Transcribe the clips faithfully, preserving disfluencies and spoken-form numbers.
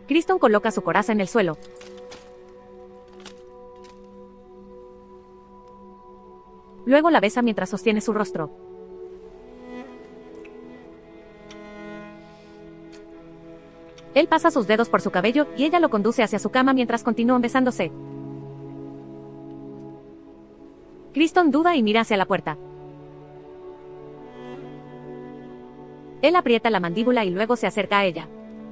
Criston coloca su coraza en el suelo. Luego la besa mientras sostiene su rostro. Él pasa sus dedos por su cabello y ella lo conduce hacia su cama mientras continúan besándose. Criston duda y mira hacia la puerta. Él aprieta la mandíbula y luego se acerca a ella.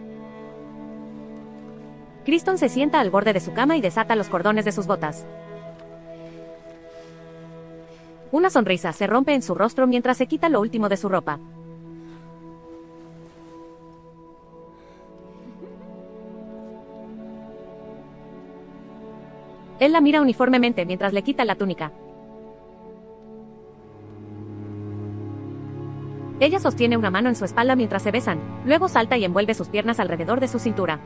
Criston se sienta al borde de su cama y desata los cordones de sus botas. Una sonrisa se rompe en su rostro mientras se quita lo último de su ropa. Él la mira uniformemente mientras le quita la túnica. Ella sostiene una mano en su espalda mientras se besan, luego salta y envuelve sus piernas alrededor de su cintura.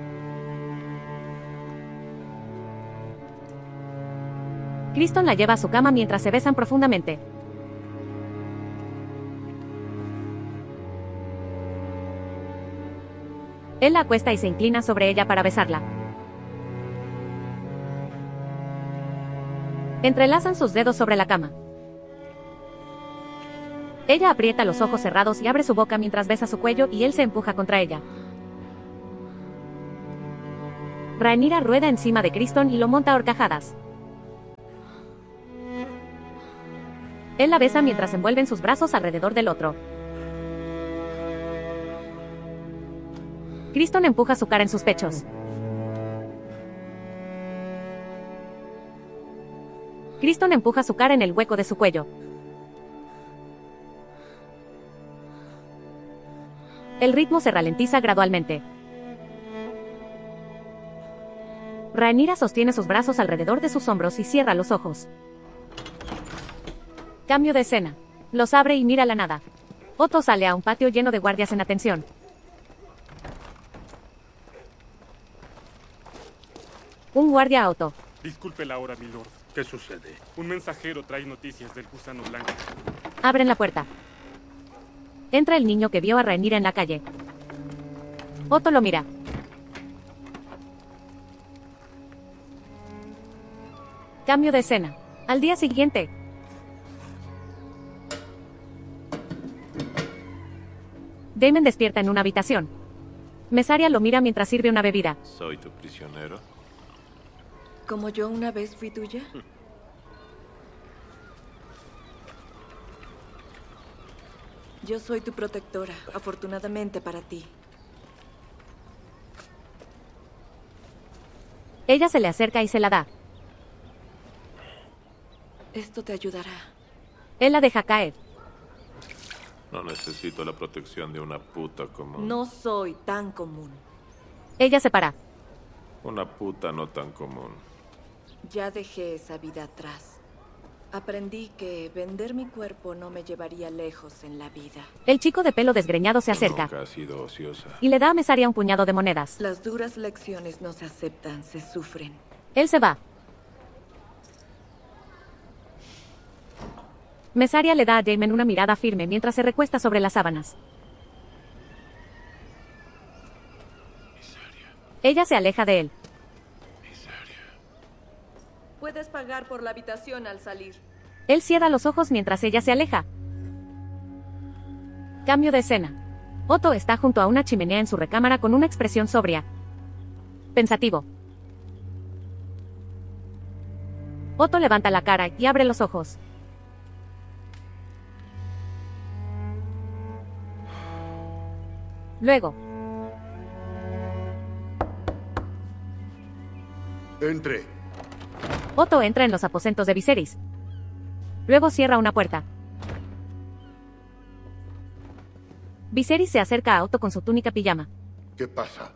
Criston la lleva a su cama mientras se besan profundamente. Él la acuesta y se inclina sobre ella para besarla. Entrelazan sus dedos sobre la cama. Ella aprieta los ojos cerrados y abre su boca mientras besa su cuello y él se empuja contra ella. Rhaenyra rueda encima de Criston y lo monta a horcajadas. Él la besa mientras envuelven sus brazos alrededor del otro. Criston empuja su cara en sus pechos. Criston empuja su cara en el hueco de su cuello. El ritmo se ralentiza gradualmente. Rhaenyra sostiene sus brazos alrededor de sus hombros y cierra los ojos. Cambio de escena. Los abre y mira la nada. Otto sale a un patio lleno de guardias en atención. Un guardia a Otto. Disculpe la hora, milord. ¿Qué sucede? Un mensajero trae noticias del gusano blanco. Abren la puerta. Entra el niño que vio a Rhaenyra en la calle. Otto lo mira. Cambio de escena. Al día siguiente. Daemon despierta en una habitación. Mesaria lo mira mientras sirve una bebida. ¿Soy tu prisionero? ¿Como yo una vez fui tuya? Yo soy tu protectora, afortunadamente para ti. Ella se le acerca y se la da. Esto te ayudará. Él la deja caer. No necesito la protección de una puta común. No soy tan común. Ella se para. Una puta no tan común. Ya dejé esa vida atrás. Aprendí que vender mi cuerpo no me llevaría lejos en la vida. El chico de pelo desgreñado se acerca. Nunca has sido ociosa. Y le da a Mesaria un puñado de monedas. Las duras lecciones no se aceptan, se sufren. Él se va. Mesaria le da a Daemon una mirada firme mientras se recuesta sobre las sábanas. Mesaria. Ella se aleja de él. Mesaria. Puedes pagar por la habitación al salir. Él cierra los ojos mientras ella se aleja. Cambio de escena. Otto está junto a una chimenea en su recámara con una expresión sobria. Pensativo. Otto levanta la cara y abre los ojos. Luego. Entre. Otto entra en los aposentos de Viserys. Luego cierra una puerta. Viserys se acerca a Otto con su túnica pijama. ¿Qué pasa?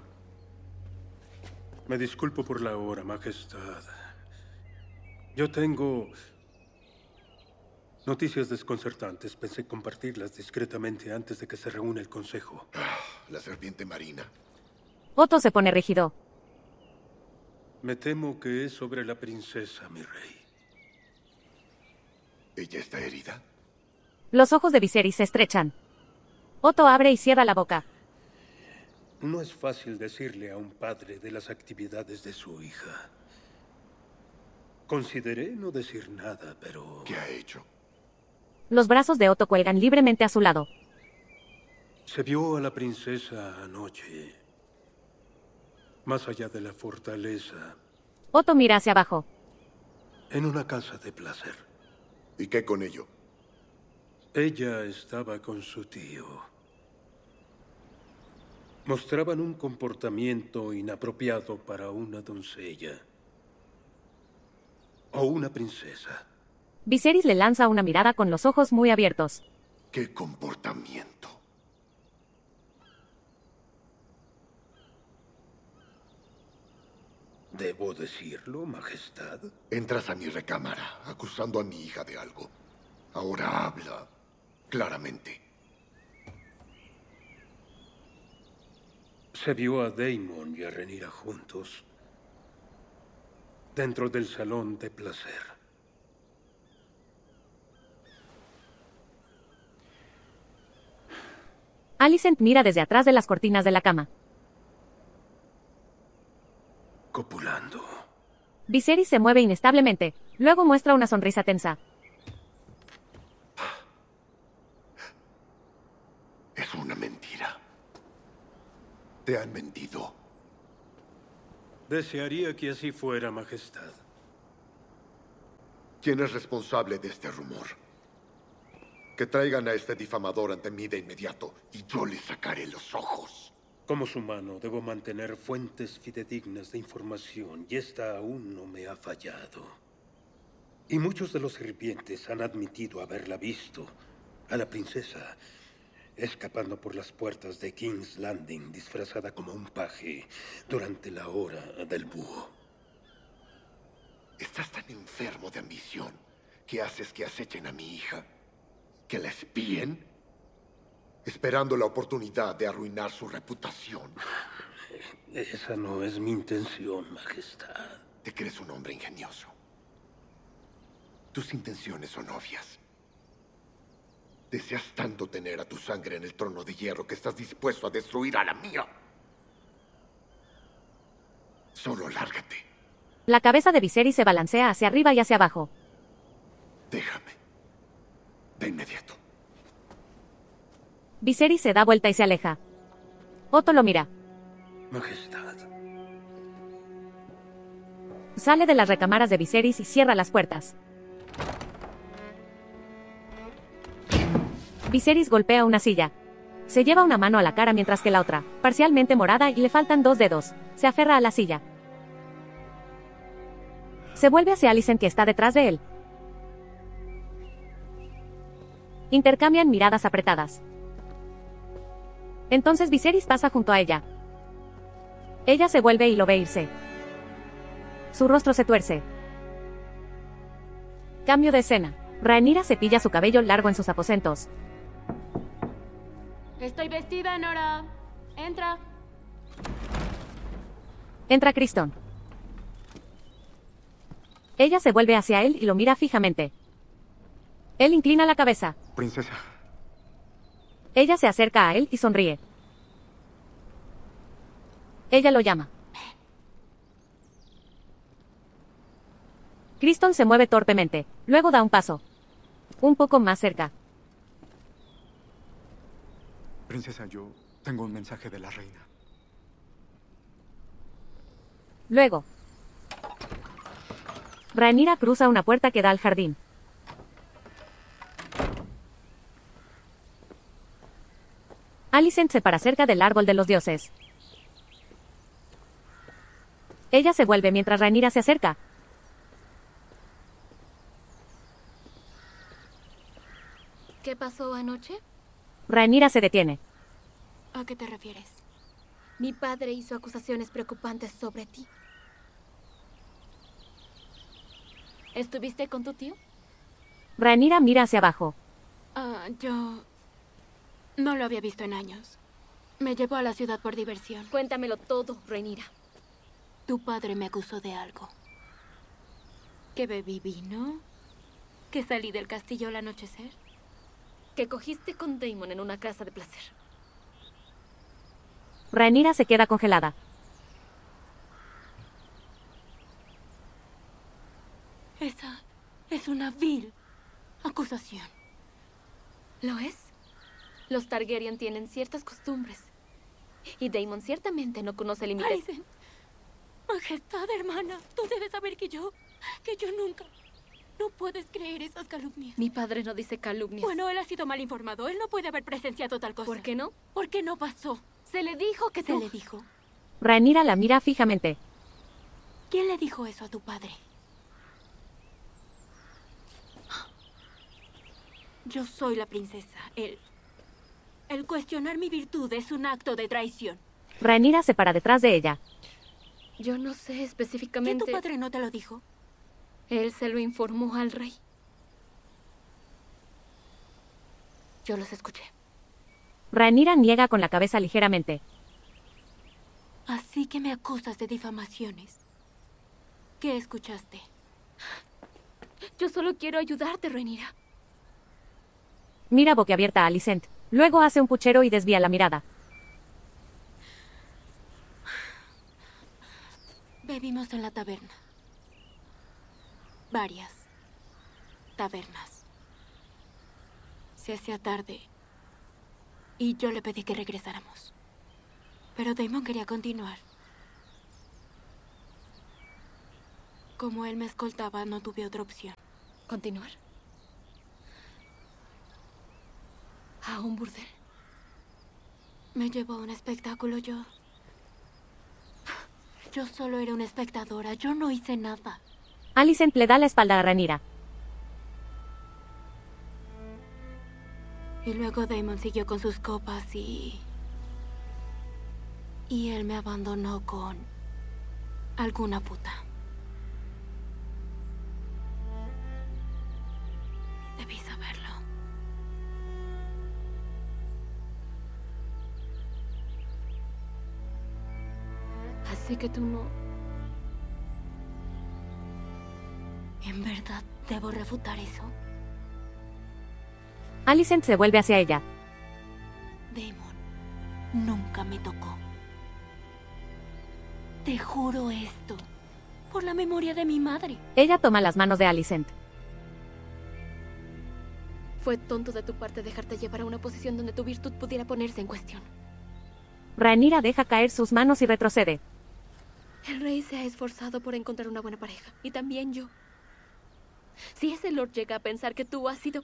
Me disculpo por la hora, Majestad. Yo tengo noticias desconcertantes. Pensé compartirlas discretamente antes de que se reúna el consejo. Ah, la serpiente marina. Otto se pone rígido. Me temo que es sobre la princesa, mi rey. ¿Ella está herida? Los ojos de Viserys se estrechan. Otto abre y cierra la boca. No es fácil decirle a un padre de las actividades de su hija. Consideré no decir nada, pero... ¿Qué ha hecho? Los brazos de Otto cuelgan libremente a su lado. Se vio a la princesa anoche. Más allá de la fortaleza. Otto mira hacia abajo. En una casa de placer. ¿Y qué con ello? Ella estaba con su tío. Mostraban un comportamiento inapropiado para una doncella. O una princesa. Viserys le lanza una mirada con los ojos muy abiertos. ¿Qué comportamiento? ¿Debo decirlo, Majestad? Entras a mi recámara acusando a mi hija de algo. Ahora habla claramente. Se vio a Daemon y a Rhaenyra juntos. Dentro del salón de placer. Alicent mira desde atrás de las cortinas de la cama. Copulando. Viserys se mueve inestablemente. Luego muestra una sonrisa tensa. Es una mentira. Te han mentido. Desearía que así fuera, Majestad. ¿Quién es responsable de este rumor? Que traigan a este difamador ante mí de inmediato y yo le sacaré los ojos. Como su mano, debo mantener fuentes fidedignas de información y esta aún no me ha fallado. Y muchos de los sirvientes han admitido haberla visto, a la princesa, escapando por las puertas de King's Landing disfrazada como un paje durante la hora del búho. Estás tan enfermo de ambición que haces que acechen a mi hija, que la espíen, esperando la oportunidad de arruinar su reputación. Esa no es mi intención, Majestad. Te crees un hombre ingenioso. Tus intenciones son obvias. Deseas tanto tener a tu sangre en el trono de hierro que estás dispuesto a destruir a la mía. Solo lárgate. La cabeza de Viserys se balancea hacia arriba y hacia abajo. Déjame. De inmediato. Viserys se da vuelta y se aleja. Otto lo mira. Majestad. Sale de las recámaras de Viserys y cierra las puertas. Viserys golpea una silla. Se lleva una mano a la cara mientras que la otra, parcialmente morada y le faltan dos dedos, se aferra a la silla. Se vuelve hacia Alicent que está detrás de él. Intercambian miradas apretadas. Entonces Viserys pasa junto a ella. Ella se vuelve y lo ve irse. Su rostro se tuerce. Cambio de escena. Rhaenyra cepilla su cabello largo en sus aposentos. Estoy vestida, Nora. Entra. Entra Criston. Ella se vuelve hacia él y lo mira fijamente. Él inclina la cabeza. Princesa. Ella se acerca a él y sonríe. Ella lo llama. Criston se mueve torpemente, luego da un paso. Un poco más cerca. Princesa, yo tengo un mensaje de la reina. Luego. Rhaenyra cruza una puerta que da al jardín. Alicent se para cerca del árbol de los dioses. Ella se vuelve mientras Rhaenyra se acerca. ¿Qué pasó anoche? Rhaenyra se detiene. ¿A qué te refieres? Mi padre hizo acusaciones preocupantes sobre ti. ¿Estuviste con tu tío? Rhaenyra mira hacia abajo. Ah, yo no lo había visto en años. Me llevó a la ciudad por diversión. Cuéntamelo todo, Rhaenyra. Tu padre me acusó de algo. Que bebí vino. Que salí del castillo al anochecer. Que cogiste con Daemon en una casa de placer. Rhaenyra se queda congelada. Esa es una vil acusación. ¿Lo es? Los Targaryen tienen ciertas costumbres. Y Daemon ciertamente no conoce límites. Alicent, Majestad, hermana, tú debes saber que yo, que yo nunca... No puedes creer esas calumnias. Mi padre no dice calumnias. Bueno, él ha sido mal informado. Él no puede haber presenciado tal cosa. ¿Por qué no? Porque no pasó. Se le dijo que Se tú... le dijo. Rhaenyra la mira fijamente. ¿Quién le dijo eso a tu padre? Yo soy la princesa. El... El cuestionar mi virtud es un acto de traición. Rhaenyra se para detrás de ella. Yo no sé ¿Qué específicamente... tu padre no te lo dijo? Él se lo informó al rey. Yo los escuché. Rhaenyra niega con la cabeza ligeramente. Así que me acusas de difamaciones. ¿Qué escuchaste? Yo solo quiero ayudarte, Rhaenyra. Mira boquiabierta a Alicent. Luego hace un puchero y desvía la mirada. Bebimos en la taberna. Varias tabernas. Se hacía tarde y yo le pedí que regresáramos. Pero Daemon quería continuar. Como él me escoltaba, no tuve otra opción. ¿Continuar? ¿A un burdel? Me llevó a un espectáculo. Yo... Yo solo era una espectadora. Yo no hice nada. Alicent le da la espalda a Rhaenyra. Y luego Daemon siguió con sus copas y... Y él me abandonó con... alguna puta. Debí saberlo. Así que tú no... ¿En verdad debo refutar eso? Alicent se vuelve hacia ella. Daemon nunca me tocó. Te juro esto. Por la memoria de mi madre. Ella toma las manos de Alicent. Fue tonto de tu parte dejarte llevar a una posición donde tu virtud pudiera ponerse en cuestión. Rhaenyra deja caer sus manos y retrocede. El rey se ha esforzado por encontrar una buena pareja. Y también yo. Si ese lord llega a pensar que tú has sido...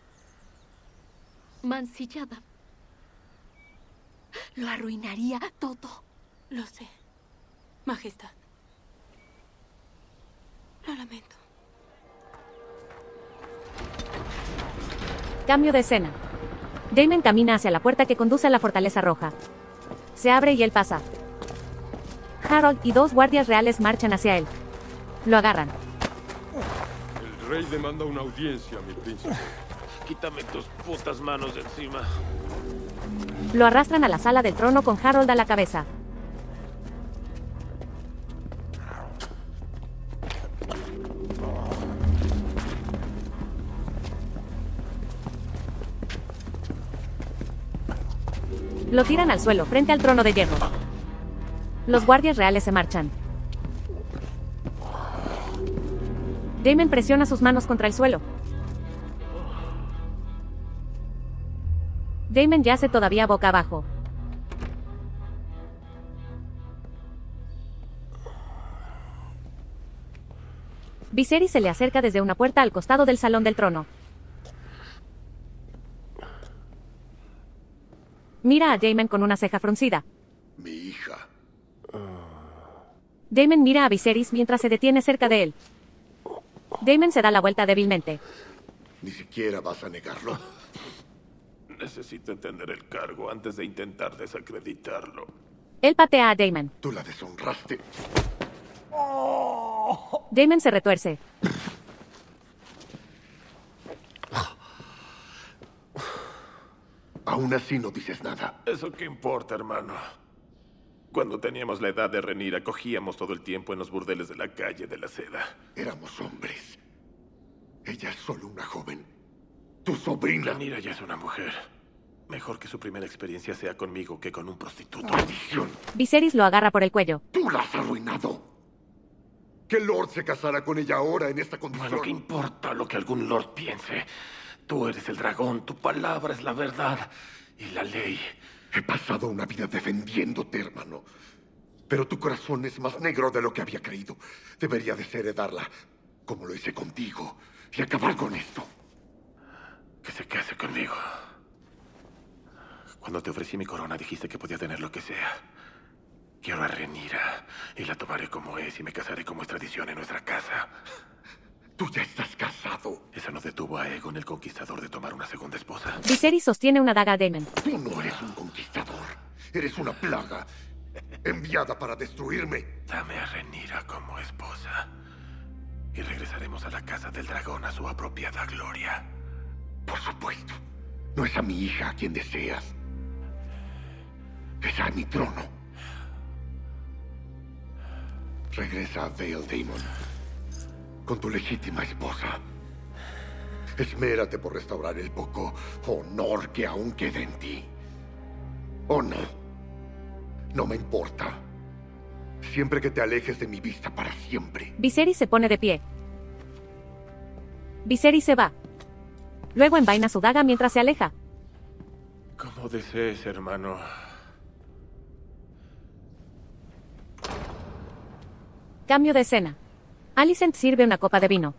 mancillada, lo arruinaría todo. Lo sé, Majestad. Lo lamento. Cambio de escena. Daemon camina hacia la puerta que conduce a la Fortaleza Roja. Se abre y él pasa. Harold y dos guardias reales marchan hacia él. Lo agarran. El rey demanda una audiencia, mi príncipe. Quítame tus putas manos de encima. Lo arrastran a la sala del trono con Harold a la cabeza. Lo tiran al suelo frente al trono de hierro. Los guardias reales se marchan. Daemon presiona sus manos contra el suelo. Daemon yace todavía boca abajo. Viserys se le acerca desde una puerta al costado del salón del trono. Mira a Daemon con una ceja fruncida. Mi hija. Daemon mira a Viserys mientras se detiene cerca de él. Daemon se da la vuelta débilmente. Ni siquiera vas a negarlo. Necesito entender el cargo antes de intentar desacreditarlo. Él patea a Daemon. Tú la deshonraste. Daemon se retuerce. Aún así no dices nada. ¿Eso qué importa, hermano? Cuando teníamos la edad de Rhaenyra, cogíamos todo el tiempo en los burdeles de la calle de la Seda. Éramos hombres. Ella es solo una joven. Tu sobrina. Rhaenyra ya es una mujer. Mejor que su primera experiencia sea conmigo que con un prostituto. ¡Maldición! Viserys lo agarra por el cuello. ¡Tú la has arruinado! Que Lord se casara con ella ahora en esta condición. Bueno, ¿qué importa lo que algún Lord piense? Tú eres el dragón, tu palabra es la verdad y la ley. He pasado una vida defendiéndote, hermano. Pero tu corazón es más negro de lo que había creído. Debería desheredarla, como lo hice contigo, y acabar con esto. Que se case conmigo. Cuando te ofrecí mi corona dijiste que podía tener lo que sea. Quiero a Rhaenyra y la tomaré como es y me casaré como es tradición en nuestra casa. Tú ya estás casado. Eso no detuvo a Aegon el Conquistador de tomar una segunda esposa. Viserys sostiene una daga a Daemon. Tú no eres un conquistador. Eres una plaga enviada para destruirme. Dame a Rhaenyra como esposa y regresaremos a la casa del dragón a su apropiada gloria. Por supuesto. No es a mi hija a quien deseas. Es a mi trono. Regresa a Vale, Daemon. Con tu legítima esposa. Esmérate por restaurar el poco honor que aún queda en ti. ¿O no? No me importa. Siempre que te alejes de mi vista para siempre. Viserys se pone de pie. Viserys se va. Luego envaina su daga mientras se aleja. Como desees, hermano. Cambio de escena. Alicent sirve una copa de vino.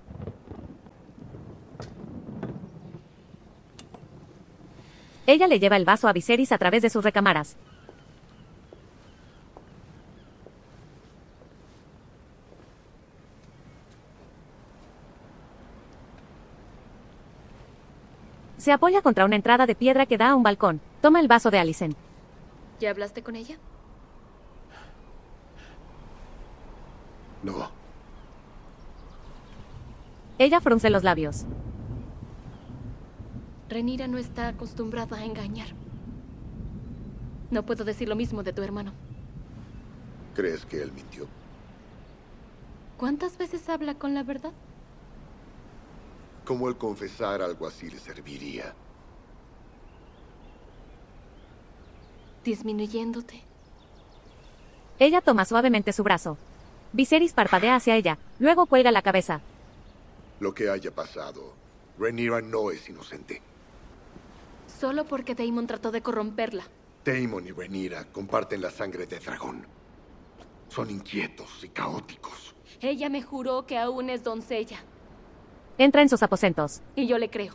Ella le lleva el vaso a Viserys a través de sus recámaras. Se apoya contra una entrada de piedra que da a un balcón. Toma el vaso de Alicent. ¿Ya hablaste con ella? No. Ella frunce los labios. Rhaenyra no está acostumbrada a engañar. No puedo decir lo mismo de tu hermano. ¿Crees que él mintió? ¿Cuántas veces habla con la verdad? Como el confesar algo así le serviría. Disminuyéndote. Ella toma suavemente su brazo. Viserys parpadea hacia ella, luego cuelga la cabeza. Lo que haya pasado, Rhaenyra no es inocente. Solo porque Daemon trató de corromperla. Daemon y Rhaenyra comparten la sangre de dragón. Son inquietos y caóticos. Ella me juró que aún es doncella. Entra en sus aposentos. Y yo le creo.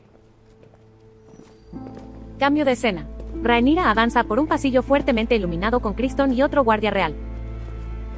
Cambio de escena. Rhaenyra avanza por un pasillo fuertemente iluminado con Criston y otro guardia real.